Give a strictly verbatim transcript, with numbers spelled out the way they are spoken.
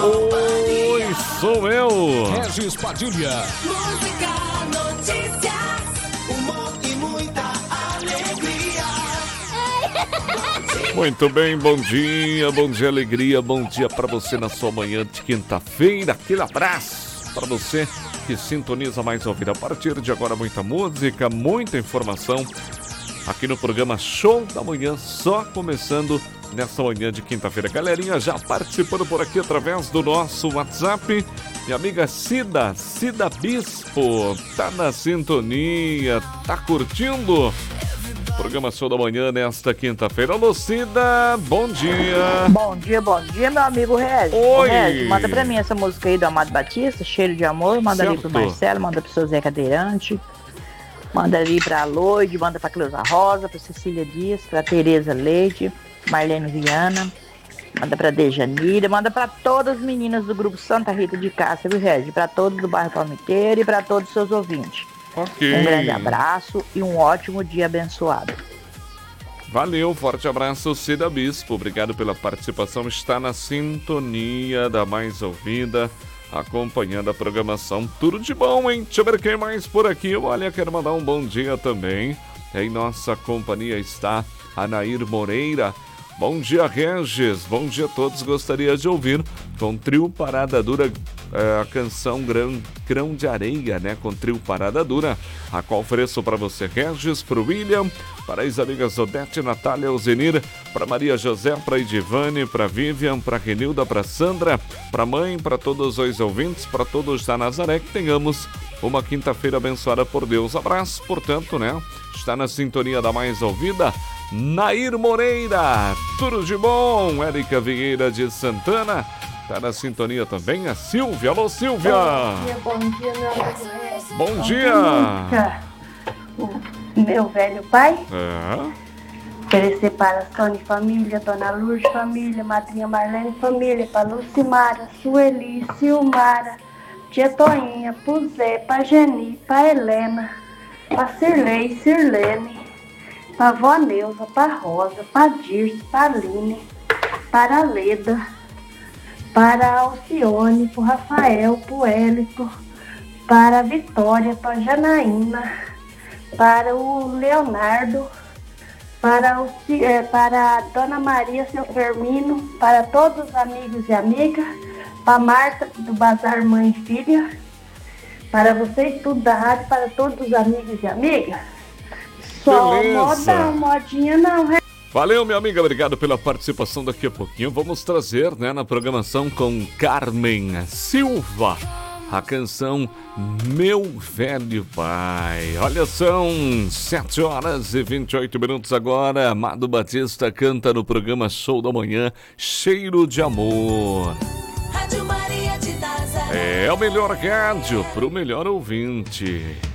Oi, sou eu. Regis Padilha. Música, notícias, humor e muita alegria. Muito bem, bom dia, bom dia, alegria, bom dia para você na sua manhã de quinta-feira. Aquele abraço para você que sintoniza mais ouvir. A partir de agora, muita música, muita informação aqui no programa Show da Manhã, só começando nessa manhã de quinta-feira. Galerinha já participando por aqui através do nosso WhatsApp. Minha amiga Cida, Cida Bispo, tá na sintonia, tá curtindo o programa Show da Manhã nesta quinta-feira. Alô, Cida, bom dia. Bom dia, bom dia, meu amigo Regis. Oi. Regis, manda pra mim essa música aí do Amado Batista, Cheiro de Amor. Manda Certo. ali pro Marcelo, manda pro seu Zé Cadeirante. Manda ali pra Loide, manda pra Cleusa Rosa, pra Cecília Dias, pra Tereza Leite, Marlene Viana. Manda pra Dejanira, manda pra todas as meninas do grupo Santa Rita de Cássia, viu, Regis? Pra todos do bairro Palmiteiro e pra todos os seus ouvintes. Ok. Um grande abraço e um ótimo dia abençoado. Valeu, forte abraço, Cida Bispo. Obrigado pela participação. Está na sintonia da mais ouvida, acompanhando a programação. Tudo de bom, hein? Deixa eu ver quem mais por aqui. Olha, quero mandar um bom dia também. Em nossa companhia está a Nair Moreira. Bom dia, Regis. Bom dia a todos. Gostaria de ouvir com trio Parada Dura é, a canção Grão, Grão de Areia, né? Com trio Parada Dura, a qual ofereço para você, Regis, para o William, para as amigas Odete, Natália, Ozenir, para Maria José, para Edivane, para Vivian, para Renilda, para Sandra, para mãe, para todos os ouvintes, para todos da Nazaré, que tenhamos uma quinta-feira abençoada por Deus. Abraço, portanto, né? Está na sintonia da mais ouvida, Nair Moreira. Tudo de bom. Érica Vieira de Santana está na sintonia também. A Silvia. Alô, Silvia. Bom dia, bom dia, meu amigo Regis. Bom dia. Música. O meu velho pai. É. Oferecer para Sônia Família, Dona Lourdes Família, Madrinha Marlene Família, para Lucimara, Sueli, Silmara, Tia Toinha, pro Zé, pra Geni, pra Helena, pra Cirlei, Sirlene, pra Vó Neuza, pra Rosa, pra Dirce, pra Aline, para a Leda, para a Alcione, pro Rafael, pro Hélito, para a Vitória, pra Janaína, para o Leonardo, para, o, é, para a Dona Maria, seu Fermino, para todos os amigos e amigas, para a Marta do Bazar Mãe e Filha, para vocês tudo da rádio, para todos os amigos e amigas. Só Beleza. modão, modinha não, é? Valeu, minha amiga, obrigado pela participação. Daqui a pouquinho vamos trazer, né, na programação com Carmen Silva, a canção Meu Velho Pai. Olha, são sete horas e vinte e oito minutos agora. Amado Batista canta no programa Show da Manhã, Cheiro de Amor. Rádio Maria de Nazaré. É o melhor rádio pro melhor ouvinte.